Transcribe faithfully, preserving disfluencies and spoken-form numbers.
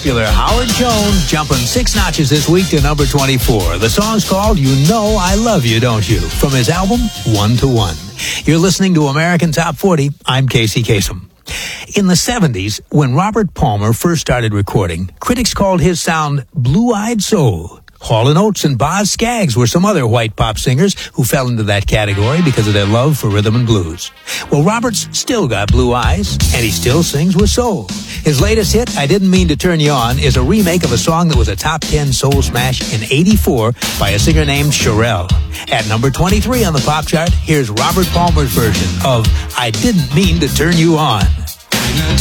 popular Howard Jones jumping six notches this week to number twenty-four. The song's called You Know I Love You, Don't You? From his album, One to One. You're listening to American Top forty. I'm Casey Kasem. In the seventies, when Robert Palmer first started recording, critics called his sound blue-eyed soul. Hall and Oates and Boz Scaggs were some other white pop singers who fell into that category because of their love for rhythm and blues. Well, Robert's still got blue eyes, and he still sings with soul. His latest hit, I Didn't Mean to Turn You On, is a remake of a song that was a top ten soul smash in eighty-four by a singer named Cherelle. At number twenty-three on the pop chart, here's Robert Palmer's version of I Didn't Mean to Turn You On.